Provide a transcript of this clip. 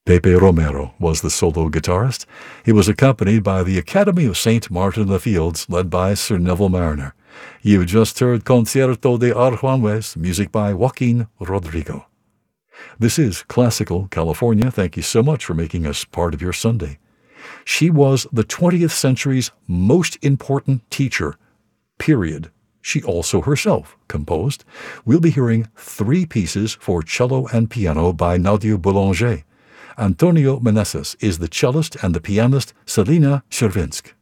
Pepe Romero was the solo guitarist. He was accompanied by the Academy of St. Martin-in-the-Fields, led by Sir Neville Mariner. You've just heard Concierto de Aranjuez, music by Joaquin Rodrigo. This is Classical California. Thank you so much for making us part of your Sunday. She was the 20th century's most important teacher, period. She also herself composed. We'll be hearing 3 pieces for cello and piano by Nadia Boulanger. Antonio Meneses is the cellist and the pianist Selina Chervinsk.